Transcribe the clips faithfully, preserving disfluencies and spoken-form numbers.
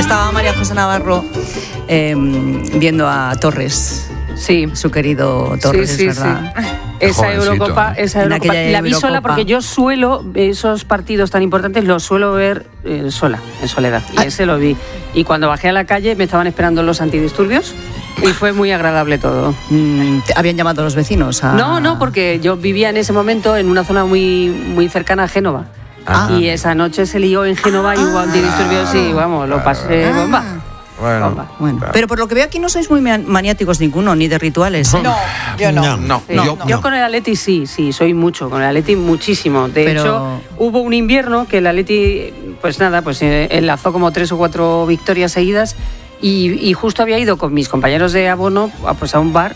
estaba María José Navarro eh, viendo a Torres. Sí. Su querido Torres, sí, sí, ¿verdad? Sí. Esa Jovencito, Eurocopa, ¿eh? esa Eurocopa. La vi sola porque yo suelo, esos partidos tan importantes los suelo ver eh, sola, en soledad. Y ese lo vi. Y cuando bajé a la calle me estaban esperando los antidisturbios y fue muy agradable todo. Mm, ¿Habían llamado a los vecinos? A... No, no, porque yo vivía en ese momento en una zona muy, muy cercana a Génova. Ah. Y esa noche se lió en Génova y hubo antidisturbios y vamos, lo pasé Ah. bomba. Bueno, Bueno, claro. pero por lo que veo aquí no sois muy maniáticos ninguno, ni de rituales. ¿eh? No, yo no. No, no, Sí. yo, Yo no. con el Atleti sí, sí, soy mucho, con el Atleti muchísimo. De Pero- hecho, hubo un invierno que el Atleti, pues nada, pues eh, enlazó como tres o cuatro victorias seguidas y, y justo había ido con mis compañeros de abono a, pues a un bar.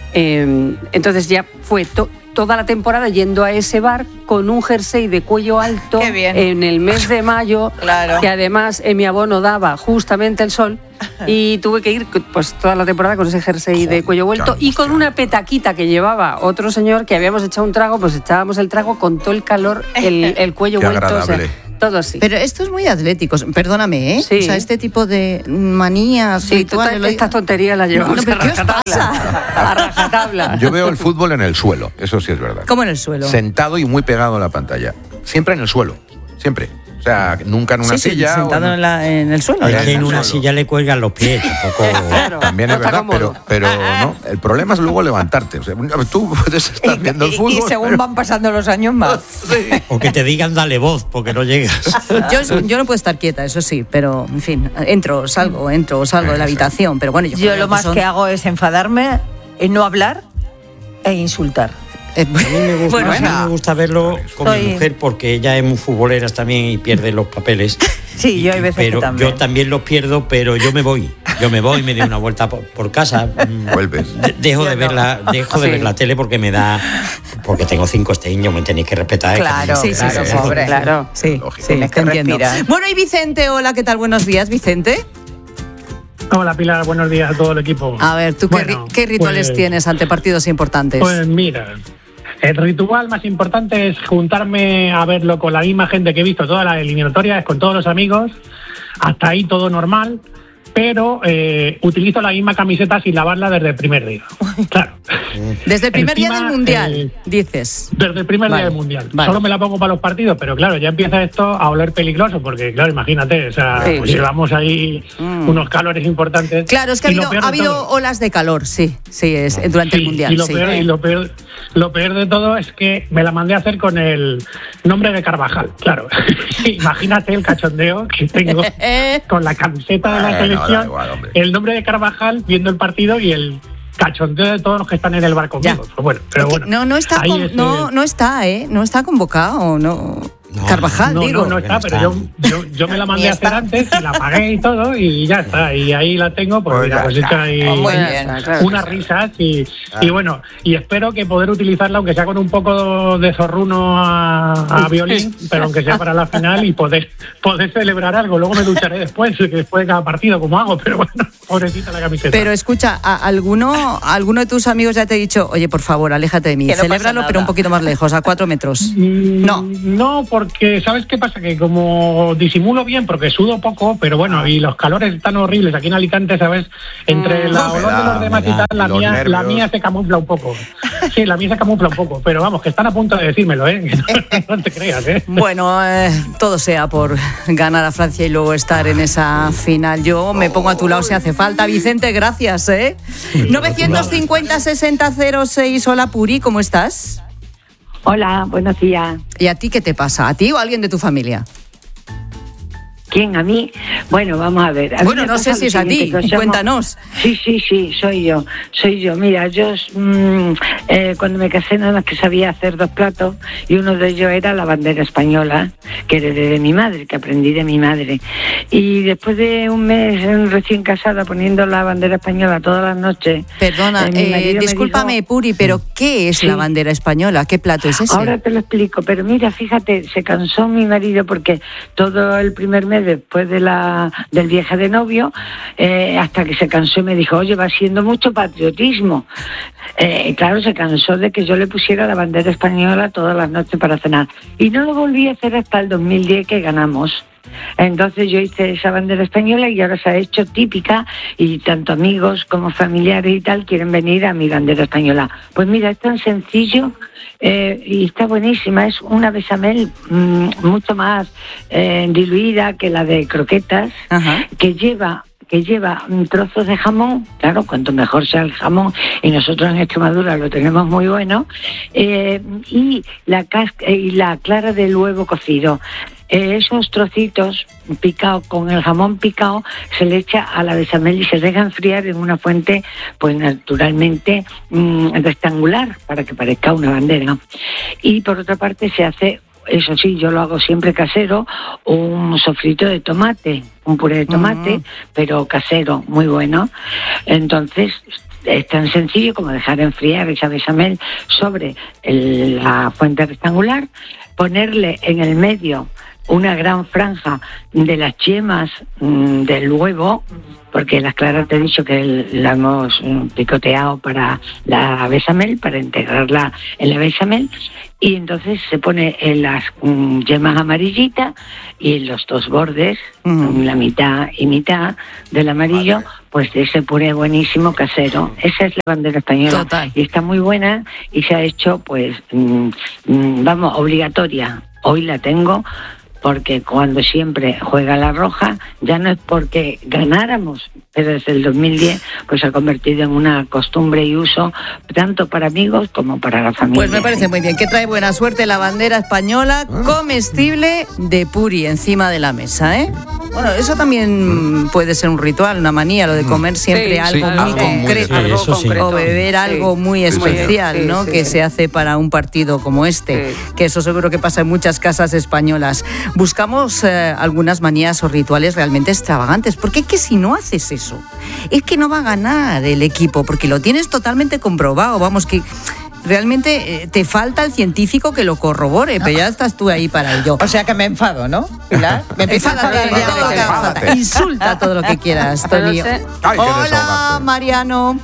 Eh, entonces ya fue to- toda la temporada yendo a ese bar con un jersey de cuello alto. Qué bien. En el mes de mayo, Claro. que además en mi abono daba justamente el sol. Y tuve que ir pues toda la temporada con ese jersey de cuello vuelto y con una petaquita que llevaba otro señor que habíamos echado un trago, pues echábamos el trago con todo el calor, el, el cuello Qué vuelto. O sea, agradable. todo así. Pero esto es muy atlético, perdóname, ¿eh? Sí. O sea, este tipo de manías, Sí, rituales... total, lo- estas tonterías las llevamos No, no, pero a ¿qué os rajatabla. A rajatabla. Yo veo el fútbol en el suelo, eso sí es verdad. ¿Cómo en el suelo? Sentado y muy pegado a la pantalla. Siempre en el suelo, siempre. O sea, nunca en una Sí, sí, silla. o sentado en- en, la- en el suelo. Ahí Es que en el una suelo. silla le cuelgan los pies, tampoco... Claro, También no es está verdad, pero, cómodo. pero no. El problema es luego levantarte. O sea, tú puedes estar Y, viendo el y- fútbol. y según pero- van pasando los años más. Sí. O que te digan dale voz, porque no llegas. Yo, yo no puedo estar quieta, eso sí, pero en fin, entro, salgo, entro, salgo de la habitación, pero bueno, yo, Yo creo lo más son- que hago es enfadarme, eh, no hablar e insultar. Eh, A mí me gusta, bueno, a mí me gusta verlo con Soy- mi mujer porque ella es muy futbolera también y pierde los papeles. Sí, yo hay veces pero que también. yo también los pierdo, pero yo me voy. Yo me voy, me doy una vuelta por, por casa. mm, Vuelves. de- Dejo Yo de ver no. la, dejo de Sí. ver la tele porque me da, porque tengo cinco niños, me tenéis que respetar. ¿eh? Claro, sí, sí, claro, sí, pobre. Claro. sí, Lógico. sí, Tienes te que entiendo. respirar. Bueno, y Vicente, hola, ¿qué tal? Buenos días, Vicente. Hola Pilar, buenos días a todo el equipo. A ver, ¿tú qué, Bueno, ri- qué rituales pues- tienes ante partidos importantes? Pues mira, el ritual más importante es juntarme a verlo con la misma gente que he visto todas las eliminatorias, con todos los amigos, hasta ahí todo normal, pero eh, utilizo la misma camiseta sin lavarla desde el primer día. Claro. Desde el primer día Encima, del Mundial, eh, dices. Desde el primer Vale, día del Mundial. vale. Solo me la pongo para los partidos, pero claro, ya empieza esto a oler peligroso, porque claro, imagínate, o sea, Sí. pues llevamos ahí Mm. unos calores importantes. Claro, es que ha Y lo habido, peor ha de habido todo- olas de calor, sí, sí, es durante el Sí, Mundial. Y lo, sí. peor, y lo peor, lo peor de todo es que me la mandé a hacer con el nombre de Carvajal, claro. Imagínate el cachondeo que tengo con la camiseta de la Bueno, da selección, igual, hombre. el nombre de Carvajal viendo el partido y el cachondeo de todos los que están en el bar conmigo. Ya. Pues bueno, pero Es que bueno, no, no está, ahí con- es, no, eh, no está, ¿eh? No está convocado, no. No, Carvajal, no, digo. no, no está, No pero está. yo, yo, yo me la mandé Ni a hacer está. antes y la pagué y todo y ya está. Y ahí la tengo, pues, Pues mira, ya pues está. hecha ahí Oh, muy Ya bien. está, claro. unas risas y, y bueno, y espero que poder utilizarla aunque sea con un poco de zorruno a, a violín, pero aunque sea para la final y poder, poder celebrar algo. Luego me ducharé después, que después de cada partido como hago, pero bueno, pobrecita la camiseta. Pero escucha, ¿a alguno, alguno de tus amigos ya te ha dicho, oye, por favor, aléjate de mí, Que no pasa celébralo, pero nada. un poquito más lejos, a cuatro metros? Mm, No. No, porque ¿sabes qué pasa? Que como disimulo bien, porque sudo poco, pero bueno, y los calores están horribles aquí en Alicante, ¿sabes? Entre la Mm. olor de Humedad, los demás y humedad, tal, la los mía, la nervios. mía se camufla un poco. Sí, la mía se camufla un poco, pero vamos, que están a punto de decírmelo, ¿eh? Que no, no te creas, ¿eh? Bueno, eh, todo sea por ganar a Francia y luego estar en esa final. Yo me pongo a tu lado si hace falta. Vicente, gracias, ¿eh? novecientos cincuenta, sesenta, cero seis. Hola, Puri, ¿cómo estás? Hola, buenos días. ¿Y a ti qué te pasa? ¿A ti o a alguien de tu familia? ¿Quién? ¿A mí? Bueno, vamos a ver. A mí Bueno, me no pasa sé lo si es a ti, siguiente, que somos- cuéntanos. Sí, sí, sí, soy yo, soy yo. Mira, yo mm, eh, cuando me casé nada más que sabía hacer dos platos y uno de ellos era la bandera española, que heredé de mi madre, que aprendí de mi madre. Y después de un mes eh, recién casada poniendo la bandera española todas las noches... Perdona, eh, mi eh, marido me discúlpame, dijo- Puri, pero ¿qué es Sí. la bandera española? ¿Qué plato es ese? Ahora te lo explico, pero mira, fíjate, se cansó mi marido porque todo el primer mes después de la del viaje de novio, eh, hasta que se cansó y me dijo, oye, va siendo mucho patriotismo. Eh, claro, se cansó de que yo le pusiera la bandera española todas las noches para cenar. Y no lo volví a hacer hasta el dos mil diez que ganamos. Entonces yo hice esa bandera española y ahora se ha hecho típica y tanto amigos como familiares y tal quieren venir a mi bandera española. Pues mira, es tan sencillo eh, y está buenísima. Es una bechamel mmm, mucho más eh, diluida que la de croquetas. Ajá. que lleva que lleva trozos de jamón, claro, cuanto mejor sea el jamón, y nosotros en Extremadura lo tenemos muy bueno, eh, y la casca, y la clara del huevo cocido. Eh, esos trocitos picados con el jamón picado se le echa a la bechamel y se deja enfriar en una fuente, pues naturalmente mmm, rectangular, para que parezca una bandera. Y por otra parte se hace, eso sí, yo lo hago siempre casero, un sofrito de tomate, un puré de tomate, uh-huh. pero casero, muy bueno. Entonces, es tan sencillo como dejar enfriar esa bechamel sobre el, la fuente rectangular, ponerle en el medio una gran franja de las yemas mmm, del huevo, porque las claras te he dicho que la hemos picoteado para la bechamel, para integrarla en la bechamel, y entonces se pone en las um, yemas amarillitas y en los dos bordes, mm. la mitad y mitad del amarillo, vale. pues de ese puré buenísimo casero. Esa es la bandera española. Total. Y está muy buena y se ha hecho, pues, mm, mm, vamos, obligatoria. Hoy la tengo porque cuando siempre juega la roja, ya no es porque ganáramos, pero desde el dos mil diez pues se ha convertido en una costumbre y uso tanto para amigos como para la familia. Pues me parece muy bien, que trae buena suerte la bandera española comestible de Puri encima de la mesa, ¿eh? Bueno, eso también puede ser un ritual, una manía, lo de comer siempre sí, algo, sí, muy algo concreto, muy, sí, concreto o beber sí. algo muy especial, sí, ¿no? Sí, que sí. se hace para un partido como este, sí. que eso seguro que pasa en muchas casas españolas. Buscamos eh, algunas manías o rituales realmente extravagantes, porque es que si no haces eso, es que no va a ganar el equipo, porque lo tienes totalmente comprobado, vamos, que realmente eh, te falta el científico que lo corrobore, pero ya estás tú ahí para ello. O sea que me enfado, ¿no, Pilar? Me empiezo a enfadar, todo lo que haga falta. Insulta todo lo que quieras, Tony. Hola, Mariano.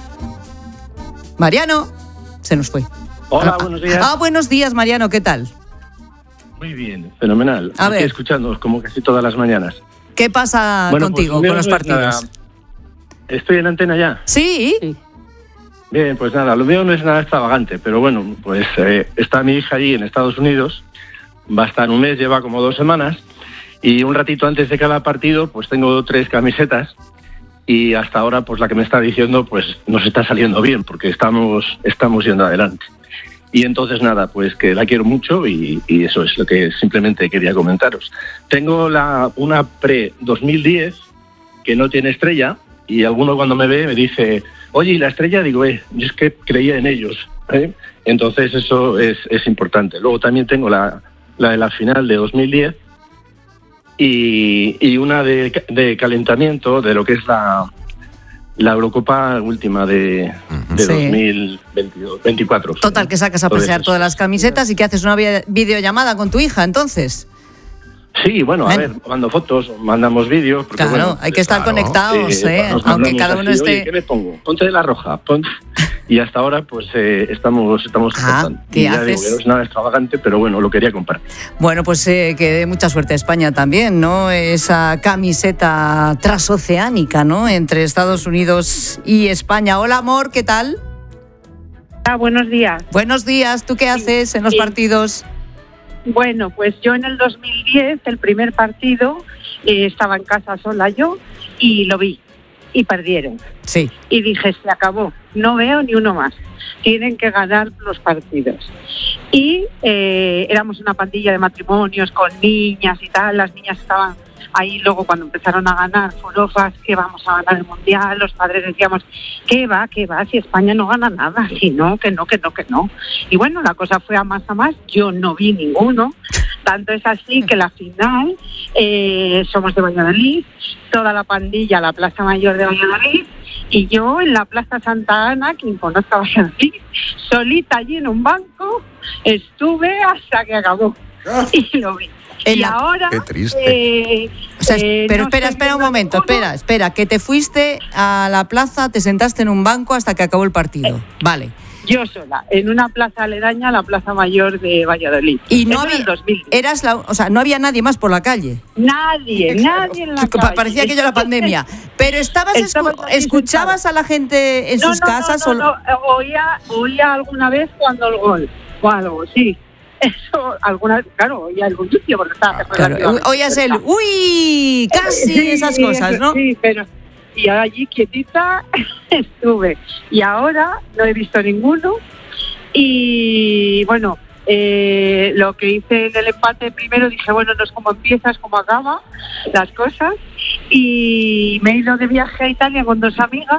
Mariano, se nos fue. Hola, buenos días. Ah, buenos días, Mariano, ¿qué tal? Muy bien, fenomenal. A ver. Aquí escuchándonos como casi todas las mañanas. ¿Qué pasa bueno, contigo pues, con los partidos? Nada. ¿Estoy en antena ya? Sí. sí. Bien, pues nada, lo mío no es nada extravagante, pero bueno, pues eh, está mi hija allí en Estados Unidos, va a estar un mes, lleva como dos semanas, y un ratito antes de cada partido, pues tengo tres camisetas, y hasta ahora, pues la que me está diciendo, pues nos está saliendo bien, porque estamos, estamos yendo adelante. Y entonces nada, pues que la quiero mucho y, y eso es lo que simplemente quería comentaros. Tengo la, una pre dos mil diez que no tiene estrella y alguno cuando me ve me dice, oye, ¿y la estrella? Digo, eh, yo es que creía en ellos. ¿eh? Entonces eso es, es importante. Luego también tengo la, la de la final de dos mil diez y, y una de, de calentamiento de lo que es la... La Eurocopa última de, de sí. dos mil veinticuatro. Total, que sacas a pasear todas las camisetas y que haces una videollamada con tu hija, entonces. Sí, bueno, a ¿Eh? ver, mando fotos, mandamos vídeos. Porque, claro, bueno, hay que estar claro. conectados, eh, ¿eh? Aunque cada uno así, esté... Oye, ¿qué me pongo? Ponte de la roja, ponte... Y hasta ahora, pues, eh, estamos estamos ah, ¿qué y haces? Ya digo que no es nada extravagante, pero bueno, lo quería compartir. Bueno, pues eh, que dé mucha suerte a España también, ¿no? Esa camiseta transoceánica, ¿no? Entre Estados Unidos y España. Hola, amor, ¿qué tal? Ah, buenos días. Buenos días, ¿tú qué haces sí, en los sí. partidos? Bueno, pues yo en el dos mil diez, el primer partido, eh, estaba en casa sola yo y lo vi. Y perdieron. Sí. Y dije, se acabó, no veo ni uno más. Tienen que ganar los partidos. Y eh, éramos una pandilla de matrimonios con niñas y tal. Las niñas estaban ahí luego cuando empezaron a ganar forofas, que vamos a ganar el Mundial. Los padres decíamos, ¿qué va, qué va? Si España no gana nada. Si no, que no, que no, que no. Y bueno, la cosa fue a más a más. Yo no vi ninguno. Tanto es así que la final, eh, somos de Valladolid, toda la pandilla a la Plaza Mayor de Valladolid, y yo en la Plaza Santa Ana, quien conozca Valladolid, solita allí en un banco, estuve hasta que acabó. Y lo vi. Y la... ahora... Qué triste. Eh, o sea, eh, pero no espera, espera un momento, ninguno. espera, espera, que te fuiste a la plaza, te sentaste en un banco hasta que acabó el partido. Eh. Vale. yo sola, en una plaza aledaña a la Plaza Mayor de Valladolid. Y no Eso en había, el dos mil. eras la, o sea, no había nadie más por la calle. Nadie, nadie en la calle. Parecía aquello la pandemia. Pero estabas Estaba escu- allí escuchabas sentada. a la gente en No, sus no, casas no, o no, no, Oía, oía alguna vez cuando el gol o algo, sí. Eso, alguna vez, claro, oía el bullicio porque estaba mejor claro, arriba. oías el uy, casi Sí, esas cosas, ¿no? Sí, pero y allí quietita estuve. Y ahora no he visto ninguno. Y bueno, eh, lo que hice en el empate primero, dije, bueno, no es como empieza, es como acaba las cosas. Y me he ido de viaje a Italia con dos amigas.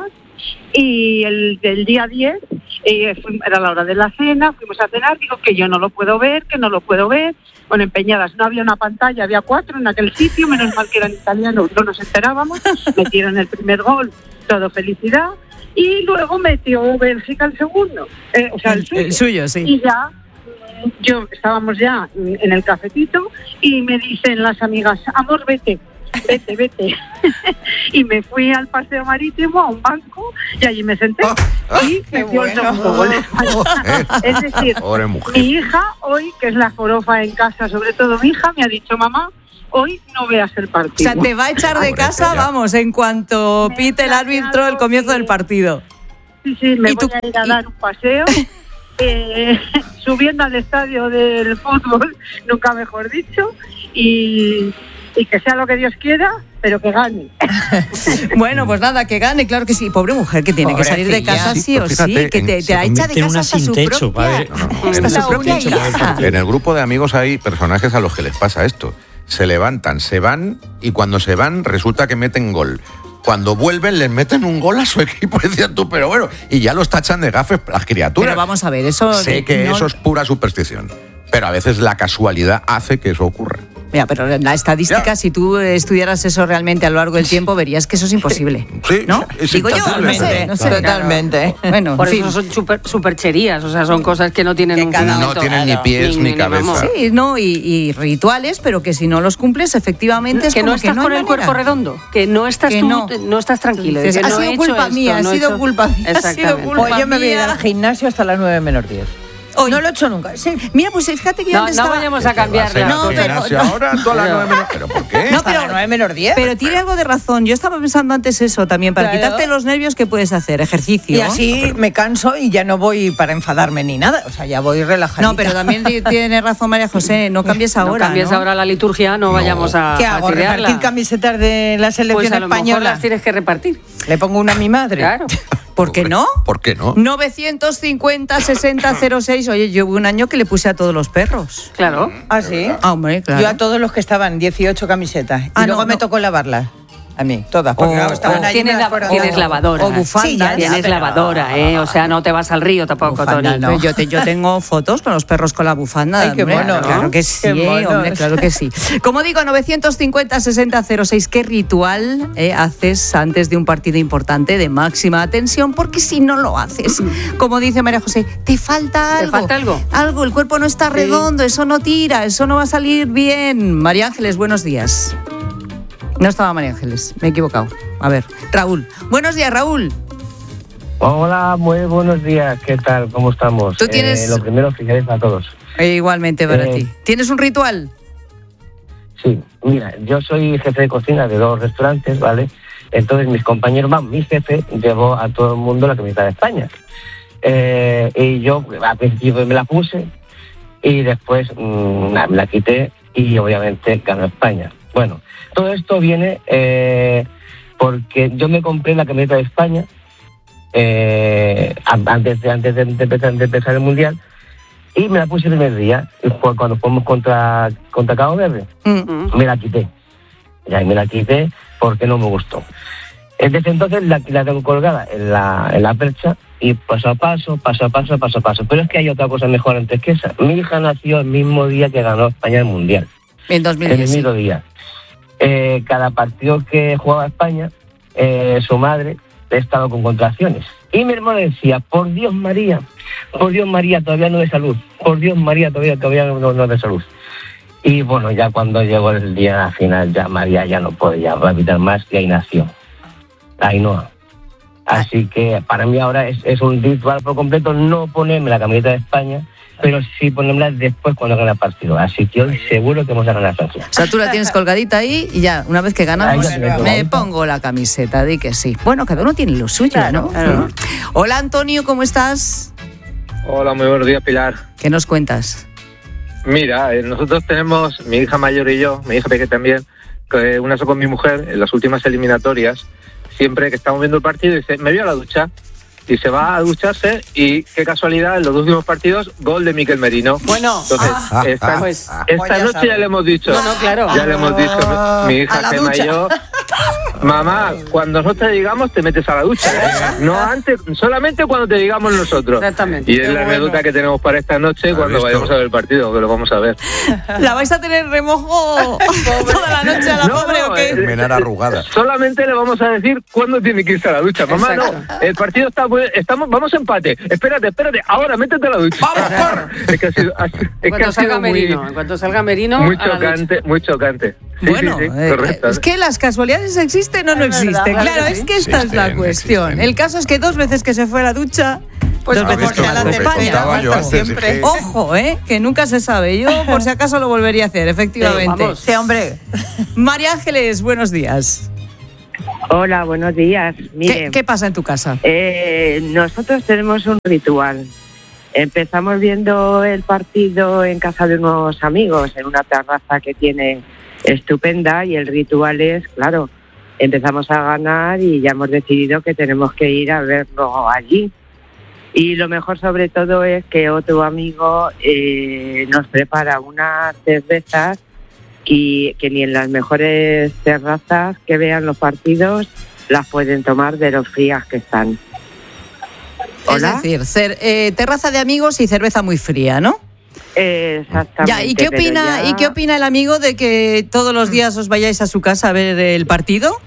Y el del día diez, eh, fui- era la hora de la cena, fuimos a cenar, digo que yo no lo puedo ver, que no lo puedo ver. Bueno, empeñadas, no había una pantalla, había cuatro en aquel sitio, menos mal que eran italianos, no nos enterábamos, metieron el primer gol, todo felicidad, y luego metió Bélgica el segundo, eh, o sea, el suyo. El suyo, sí. Y ya, mm, yo estábamos ya en el cafetito, y me dicen las amigas, amor, vete. Vete, vete. Y me fui al paseo marítimo, a un banco, y allí me senté. Y metió el segundo gol. Es decir, Pobre mujer. mi hija hoy, que es la jorofa en casa, sobre todo mi hija, me ha dicho, mamá, hoy no veas el O partido. sea, te va a echar de casa, vamos, en cuanto Me pite el he árbitro planteado el comienzo que- del partido. Sí, sí, me ¿Y voy tú- a ir a y- dar un paseo. eh, subiendo al estadio del fútbol, nunca mejor dicho, y, y que sea lo que Dios quiera, pero que gane. Bueno, pues nada, que gane, claro que sí. Pobre mujer que tiene que salir de casa Sí, sí o pues sí, fíjate, que te, en- te la se echa de convierte en casa una hasta sin su techo, propia, padre. No, no, no. hasta En su el- propia sin techo, hija. En el grupo de amigos hay personajes a los que les pasa esto. Se levantan, se van y cuando se van resulta que meten gol. Cuando vuelven les meten un gol a su equipo, decían tú, pero bueno, y ya los tachan de gafes las criaturas. Pero vamos a ver, eso... Sé que no- eso es pura superstición, pero a veces la casualidad hace que eso ocurra. Mira, pero la estadística, Ya. si tú estudiaras eso realmente a lo largo del tiempo, verías que eso es imposible. Sí, ¿No? es Digo yo, no intangible. sé, no sé. Totalmente. Bueno, Por en fin. eso son super, supercherías, o sea, son cosas que no tienen Que un cada fundamento. No tienen ni Claro. pies ni, cabeza. vamos. Sí, no, y, y rituales, pero que si no los cumples, efectivamente es Que como no estás que no con hay el manera. cuerpo redondo, que no estás Que tú, no. no. estás tranquilo. Dices, que ha no sido he hecho culpa esto, mía, no ha he sido hecho- culpa mía, ha sido Exactamente. culpa Pues yo me voy a ir mía. al gimnasio hasta las nueve menos diez. Hoy. No lo he hecho nunca. Sí. Mira, pues fíjate que yo No, antes no estaba... vayamos a ¿Qué vas cambiar ir al la No, pero- gimnasio no. ahora tú a las nueve menos- ¿Pero por qué? No, Hasta pero- las nueve menos diez. Pero tiene algo de razón. Yo estaba pensando antes eso también. Para Claro. quitarte los nervios, ¿qué puedes hacer? Ejercicio. Y así me canso y ya no voy para enfadarme ni nada. O sea, ya voy relajadita. No, pero también ti- tiene razón María José. No cambies No ahora. cambies ¿no? ahora la liturgia, no, vayamos a, ¿Qué a hago? tirearla. ¿Repartir camisetas de la selección Pues a lo mejor española? las tienes que repartir. Le pongo una a mi madre. Claro. ¿Por qué no? ¿Por qué no? novecientos cincuenta, sesenta, cero seis. Oye, yo hubo un año que le puse a todos los perros. Claro. ¿Ah, sí? Ah, hombre, claro. Yo a todos los que estaban, dieciocho camisetas. Y Ah, luego no, me no. tocó lavarlas. A mí, todas. Porque O- claro, estaban o allí, Tienes, me la- las fueron tienes dando. lavadora. O bufanda. Sí, ya, ya, Tienes pero- lavadora, ¿eh? O sea, no te vas al río tampoco, Bufanda Tony. no. Pero Yo, te- yo tengo fotos con los perros con la bufanda. Ay, qué hombre. mono, ¿no? Claro que sí, Qué monos. hombre, claro que sí. Como digo, novecientos cincuenta, sesenta, cero seis. ¿Qué ritual eh, haces antes de un partido importante de máxima tensión? Porque si no lo haces, como dice María José, te falta ¿Te algo. falta algo? Algo, el cuerpo no está redondo, eso no tira, eso no va a salir bien. María Ángeles, buenos días. No estaba María Ángeles, me he equivocado. A ver, Raúl. Buenos días, Raúl. Hola, muy buenos días. ¿Qué tal? ¿Cómo estamos? Tú tienes- Eh, lo primero, felicidades a todos. Eh, igualmente para Eh, ti. ¿Tienes un ritual? Sí, mira, yo soy jefe de cocina de dos restaurantes, ¿vale? Entonces mis compañeros, van, mi jefe llevó a todo el mundo la camiseta de España. Eh, y yo al principio me la puse y después mmm, me la quité y obviamente ganó España. Bueno, todo esto viene eh, porque yo me compré la camiseta de España eh, antes, de, antes de, de empezar, de empezar el Mundial y me la puse el primer día, y fue cuando fuimos contra, contra Cabo Verde. Mm. Me la quité. Ya, me la quité porque no me gustó. Desde entonces la, la tengo colgada en la, en la percha y paso a paso, paso a paso, paso a paso. Pero es que hay otra cosa mejor antes que esa. Mi hija nació el mismo día que ganó España el Mundial. En dos mil En diez. el sí. mismo día. Eh, cada partido que jugaba España, eh, su madre estaba con contracciones. Y mi hermano decía, por Dios María, por Dios María, todavía no de salud. Por Dios María, todavía, todavía no, no de salud. Y bueno, ya cuando llegó el día final, ya María ya no podía evitar más y ahí nació. Ainhoa. Así que para mí ahora es, es un ritual por completo no ponerme la camiseta de España, pero sí ponérmela después cuando gane el partido. Así que hoy seguro que vamos a ganar Francia. O sea, tú la tienes colgadita ahí y ya, una vez que ganamos, me pongo la camiseta, di que sí. Bueno, cada uno tiene lo suyo, claro, ¿no? Claro. Hola, Antonio, ¿cómo estás? Hola, muy buenos días, Pilar. ¿Qué nos cuentas? Mira, eh, nosotros tenemos, mi hija mayor y yo, mi hija pequeña también, que una con mi mujer, en las últimas eliminatorias, siempre que estamos viendo el partido, dice, me voy a la ducha, y se va a ducharse, y qué casualidad, en los últimos partidos, gol de Mikel Merino. Bueno, entonces, ah, esta, pues, esta pues ya noche sabe. ya le hemos dicho, no, no, claro. ya le hemos dicho, mi hija Gemma y yo, mamá, cuando nosotros te digamos, te metes a la ducha, ¿eh? No antes, solamente cuando te digamos nosotros. Exactamente. Y es la anécdota bueno. que tenemos para esta noche cuando vayamos a ver el partido, que lo vamos a ver. ¿La vais a tener remojo toda la noche a la no, pobre no, o qué? Terminar arrugada. Solamente le vamos a decir cuándo tiene que irse a la ducha. Mamá, exacto. no, el partido está muy, estamos, vamos a empate. Espérate, espérate, ahora métete a la ducha. ¡Vamos, corre! Es que ha sido, es en cuanto que salga muy, Merino, en cuanto salga Merino, muy chocante, muy chocante. Sí, bueno, sí, sí, eh, correcto. es que las casualidades existen o no es existen. Verdad, claro, sí. es que esta Existen, es la cuestión. existen. El caso es que dos veces que se fue a la ducha, pues dos veces que a la de España. Yo antes, siempre. es que... Ojo, eh, que nunca se sabe. Yo por si acaso lo volvería a hacer, efectivamente. Vamos. Sí, hombre. María Ángeles, buenos días. Hola, buenos días. Mire, ¿Qué, ¿Qué pasa en tu casa? Eh, nosotros tenemos un ritual. Empezamos viendo el partido en casa de unos amigos, en una terraza que tiene estupenda, y el ritual es, claro, empezamos a ganar y ya hemos decidido que tenemos que ir a verlo allí. Y lo mejor sobre todo es que otro amigo eh, nos prepara unas cervezas y que ni en las mejores terrazas que vean los partidos las pueden tomar de los frías que están. ¿Hola? Es decir, cer- eh, terraza de amigos y cerveza muy fría, ¿no? Exactamente. Ya, ¿y qué opina, ya... ¿y qué opina el amigo de que todos los días os vayáis a su casa a ver el partido?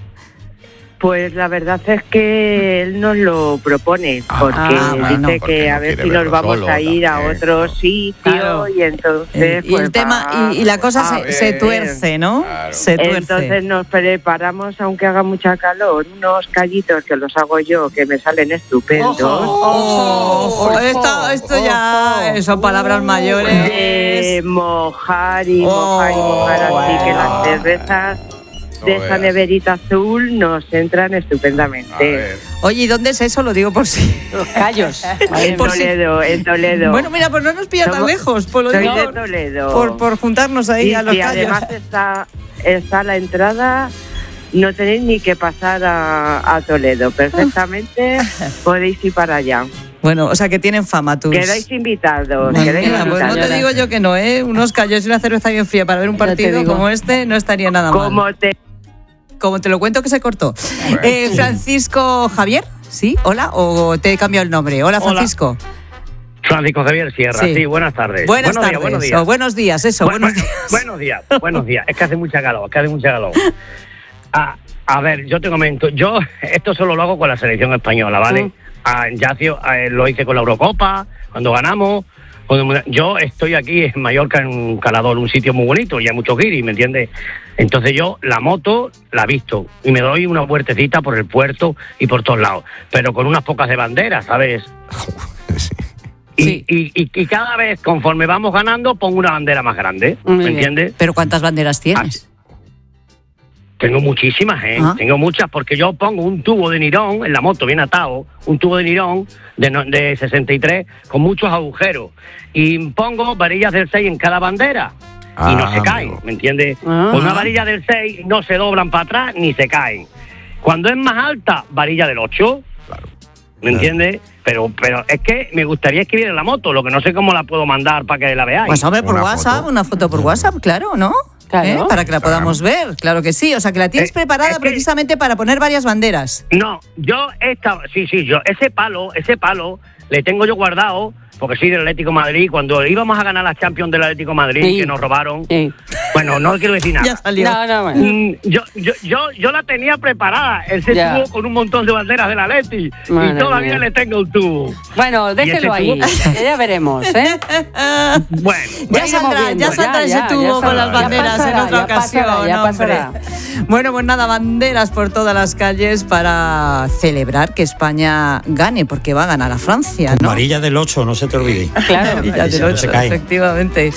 Pues la verdad es que él nos lo propone, porque ah, bueno, dice porque que no a ver quiere si nos verlo vamos solo a ir también, a otro ¿no? sitio, Claro. y entonces Eh, y pues el tema va- y, y la cosa a se, ver. se tuerce, ¿no? Claro. Se tuerce. Entonces nos preparamos, aunque haga mucha calor, unos callitos que los hago yo, que me salen estupendos. Ojo, ojo, esto, esto ya son palabras mayores. De mojar y Oh, mojar y mojar, así que las bueno. cervezas de No esa veas. neverita azul nos entran A estupendamente. ver. Oye, ¿y dónde es eso? Lo digo por si. Los callos. En por si- Toledo, en Toledo. Bueno, mira, pues no nos pilla tan Somos- lejos. Pues lo Soy digo de Toledo. por, por juntarnos ahí y, a los y callos. además está, está la entrada, no tenéis ni que pasar a, a Toledo. Perfectamente podéis ir para allá. Bueno, o sea que tienen fama tus. Quedáis invitados. Bueno, quedáis mira, pues no invitados. te digo yo que no, ¿eh? Unos callos y una cerveza bien fría para ver un Ya te partido digo. como este no estaría nada mal. Como te Como te lo cuento que se cortó. Eh, Francisco Javier, ¿sí? Hola, o te he cambiado el nombre. Hola, Hola. Francisco. Francisco Javier Sierra, Sí. sí, buenas tardes. Buenas buenos tardes. Días, buenos días. O buenos días, eso, Bu- buenos bu- días. Buenos días, buenos días. Es que hace mucha calor, es que hace mucha calor. A, a ver, yo te comento, yo esto solo lo hago con la selección española, ¿vale? Mm. Ah, ya hacía- eh, lo hice con la Eurocopa, cuando ganamos. cuando- Yo estoy aquí en Mallorca, en un Calador, un sitio muy bonito, y hay muchos guiris, ¿me entiendes? Entonces yo la moto la visto y me doy una vueltecita por el puerto y por todos lados, pero con unas pocas de banderas, ¿sabes? Sí. Y, Sí. y, y, y cada vez, conforme vamos ganando, pongo una bandera más grande, Muy ¿me bien. entiendes? Pero ¿cuántas banderas tienes? Tengo muchísimas, ¿eh? Ah. Tengo muchas, porque yo pongo un tubo de nirón en la moto, bien atado, un tubo de nirón de, no- de sesenta y tres con muchos agujeros. Y pongo varillas del seis en cada bandera. Ah, y no se caen, amigo. ¿me entiendes? Ah. Con una varilla del seis no se doblan para atrás ni se caen. Cuando es más alta, varilla del ocho. Claro. ¿Me entiendes? Pero pero es que me gustaría escribir en la moto, lo que no sé cómo la puedo mandar para que la veáis. Pues hombre, por Una WhatsApp, foto. una foto por WhatsApp, claro, ¿no? Claro. ¿Eh? Para que la podamos ver, claro que sí. O sea, que la tienes Eh, preparada es que- precisamente para poner varias banderas. No, yo esta, sí, sí, yo ese palo, ese palo le tengo yo guardado porque soy del Atlético de Madrid, cuando íbamos a ganar la Champions del Atlético de Madrid, Sí. que nos robaron, Sí. bueno, no quiero decir nada. Ya salió. No, no, bueno. Mm, Yo, yo, yo, yo la tenía preparada, él se Ya. tuvo con un montón de banderas del Atleti Madre y todavía mía. le tengo el tubo. Bueno, déjelo ese ahí, tubo- que ya veremos, ¿eh? Bueno, Ya iremos saldrá, viendo, ya saldrá ya, ese ya, tubo ya con saldrá. las banderas Ya pasará, en otra ya ocasión, pasará, ya hombre. pasará. Bueno, pues nada, banderas por todas las calles para celebrar que España gane, porque va a ganar a Francia, ¿no? Amarilla del ocho, no se te olvide. Claro. Amarilla Ahí del se- no ocho, se cae. efectivamente.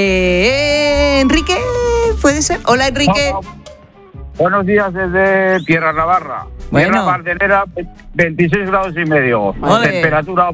Eh, Enrique, ¿puede ser? Hola, Enrique. Buenos días desde Tierra Navarra. Bueno. Tierra Bardenera, veintiséis grados y medio. Ole. Temperatura.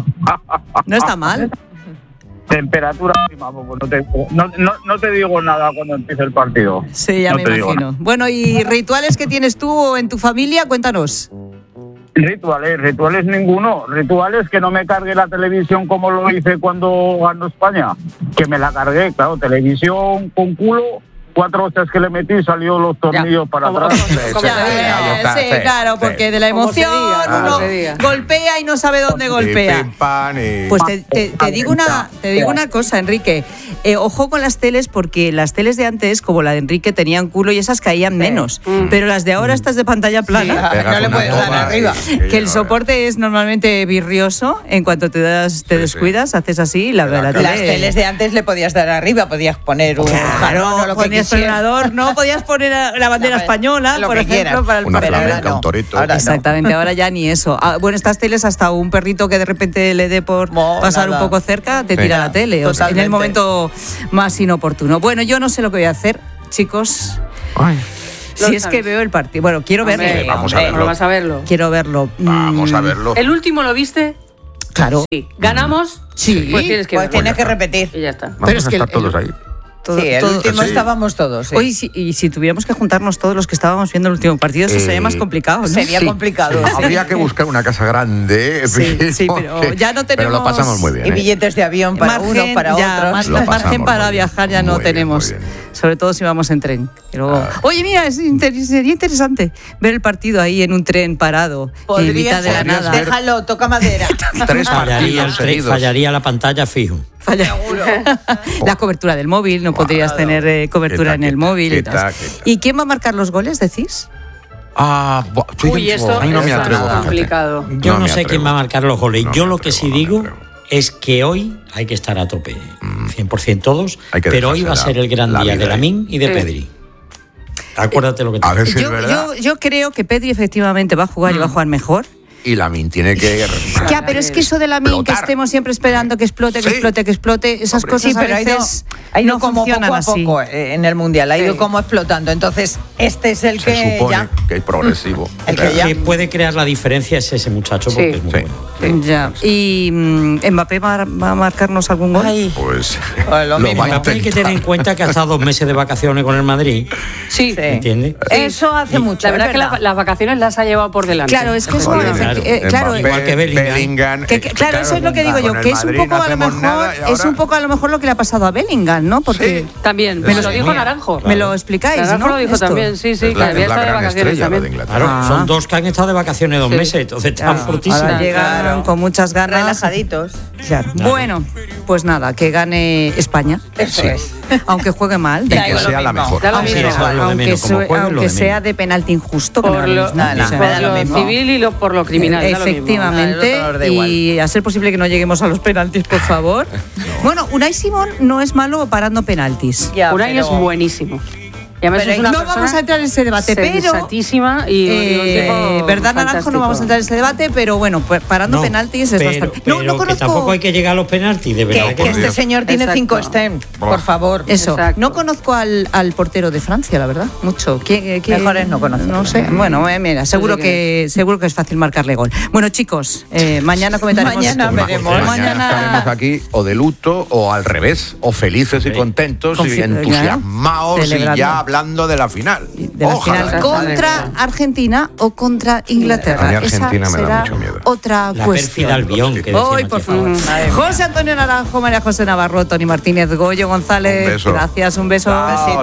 No está mal. Temperatura óptima. pues No te, no, no, no te digo nada cuando empiece el partido. Sí, ya No me te digo imagino. Bueno, ¿y rituales que tienes tú o en tu familia? Cuéntanos. Rituales, rituales ninguno. Rituales que no me cargue la televisión como lo hice cuando ganó España. Que me la cargué, claro, televisión con culo. Cuatro hostias que le metí y salió los tornillos para Como- atrás. como- Ya, se diga, eh, ya está, sí, sí, claro, sí. porque de la Como se emoción diga, como uno se diga. golpea y no sabe dónde golpea. Y pim, pam, y- Pues te, te- te digo una, te digo una cosa, Enrique. Eh, ojo con las teles, porque las teles de antes, como la de Enrique, tenían culo y esas caían menos. Mm. Pero las de ahora, estas de pantalla plana, Pegas no le una puedes dar toma arriba. y- que el soporte es normalmente virrioso. En cuanto te das, te Sí, descuidas, haces así, la, la tele. Las teles de antes le podías dar arriba, podías poner un Claro, jarrón o lo que ponías el quisieras. ordenador, no podías poner a- la bandera Lo española, que por ejemplo, quieras. para el Una partido. flamenca, no. un torito. Ahora no. Exactamente, ahora ya ni eso. Ah, bueno, estas teles, hasta un perrito que de repente le dé por No, pasar nada. un poco cerca, te Sí. tira la tele. O sea, en el Totalmente. momento más inoportuno. Bueno, yo no sé lo que voy a hacer, chicos. Ay, Si Lo es que sabes. veo el partido. Bueno, quiero verlo. Hombre, vamos a hombre, verlo. Vamos a verlo. Quiero verlo. vamos Mm, a verlo. ¿El último lo viste? Claro. Sí. ¿Ganamos? Sí. Pues tienes que Pues verlo. tienes que repetir. Y ya está. Vamos pero es a que estar el- todos el- ahí. Todo- Sí, el todo- último Sí. estábamos todos. sí. Oye, si- y si tuviéramos que juntarnos todos los que estábamos viendo el último partido, eso Eh, sería más complicado, ¿no? Sería Sí. complicado. sí. Habría que buscar una casa grande. Sí, sí, pero que- ya no Pero lo tenemos- pasamos muy bien. Y ¿eh? billetes de avión para Margen, unos, para ya, otros. mar- Lo margen pasamos para muy bien. viajar ya no Muy bien, tenemos. muy bien. Sobre todo si vamos en tren. que luego- Oye, mira, es inter- sería interesante ver el partido ahí en un tren parado, en mitad de la podrías nada. ver- Déjalo, toca madera. Tres Fallaría, el partidos tren, seguidos. fallaría la pantalla fijo. Falla. La cobertura del móvil, no podrías tener eh, cobertura Quita, en el quita, móvil. y, quita, tal. quita. ¿Y quién va a marcar los goles, decís? Ah, buah, estoy Uy, dentro. esto Ahí no me está atrevo. fíjate. complicado. Yo No no, me sé atrevo. quién va a marcar los goles. No Yo me lo que atrevo, sí no me digo atrevo. es que hoy hay que estar a tope, cien por ciento todos, Hay que pero hoy va a dejarse ser la- el gran la día vida de ahí. Lamine y de Sí. Pedri. Acuérdate lo que te A ver si es Yo, verdad. yo, yo creo que Pedri efectivamente va a jugar y va a jugar mejor. Y Lamin tiene que. Ya, pero es que eso de la min que Explotar. estemos siempre esperando que explote, que Sí. explote, que explote, esas Hombre. cosas Sí, a pero ha ido, veces ha ido no como funcionan poco a así. poco eh, en el Mundial, ha ido Sí. como explotando. Entonces, este es el Se que supone ya... que es progresivo. El que ya- que puede crear la diferencia es ese muchacho porque Sí. es muy Sí. bueno. Ya. ¿Y mm, Mbappé va, va a marcarnos algún gol? Ay, Pues. Pues lo mismo. va a Mbappé hay que intentar. tener en cuenta que ha estado dos meses de vacaciones con el Madrid, Sí. Sí. ¿entiendes? Eso hace mucho. La verdad es es que la- las vacaciones las ha llevado por delante. Claro, es que eso, Joder, efecti- claro. eh, claro, Mbappé, igual que Bellingham. Bellingham, que- que- claro, eso es lo que digo yo, con el que es un Madrid poco no a lo hacemos mejor, nada y es ahora- un poco a lo mejor lo que le ha pasado a Bellingham, ¿no? Porque Sí. También, Me me lo- lo dijo Mira, Naranjo. me lo explicáis, Naranjo ¿no? lo dijo Esto. también, sí, sí, Es que la, había es la estado de gran vacaciones estrella la de también. Inglaterra. Claro, Ah. son dos que han estado de vacaciones dos Sí. meses, entonces están Claro, fortísimos. ahora llegan Claro. con muchas ganas. relajaditos. Claro. Claro. Bueno, pues nada, que gane España, Eso Sí. es. aunque juegue mal. Y Da que igual lo sea la mismo. mejor. Da lo Aunque, mismo. Eso es lo de aunque menos, como sue- juegue, lo de aunque sea menos. de penalti injusto, que me Por da lo, mismo. Nada, O sea, me da lo por lo mismo. civil y lo, por lo criminal. da lo mismo. Efectivamente, Al otro nos da igual. y a ser posible que no lleguemos a los penaltis, por favor. Bueno, Unai Simón no es malo parando penaltis. Ya, Unai pero- es buenísimo. Y además Pero es una no persona vamos a entrar en ese debate, pero sensatísima y, y un eh, tipo verdad Naranjo, fantástico. no vamos a entrar en ese debate, pero bueno, pues parando No, penaltis es pero, bastante. pero No, no que conozco. tampoco hay que llegar a los penaltis, de verdad. Que, que que no. este señor tiene Exacto. cinco STEM, por favor. Eso, Exacto. no conozco al, al portero de Francia, la verdad, mucho. ¿Quién, quién- Mejor es no conocerlo. No sé, bueno, eh, mira, seguro No sé quién que seguro que es fácil marcarle gol. Bueno, chicos, eh, mañana comentaremos. Mañana Una veremos. cosa, Mañana- estaremos aquí o de luto o al revés, o felices y contentos Confi- y entusiasmados y celebrando. ya hablando de la final. De la Ojalá. final contra Argentina o contra Inglaterra. A mí Argentina Esa me da será mucho miedo. otra La cuestión. pérfida Albión, que decía Hoy, por Matías. favor. Madre mía. José Antonio Naranjo, María José Navarro, Tony Martínez, Goyo González. Un beso. Gracias, un beso. Chao,